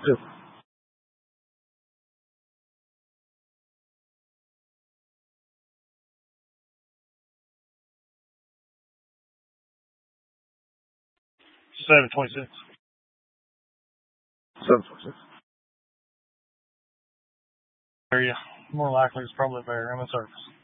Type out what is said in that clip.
Yes. 726. 726. Area. More likely it's probably there in the surface.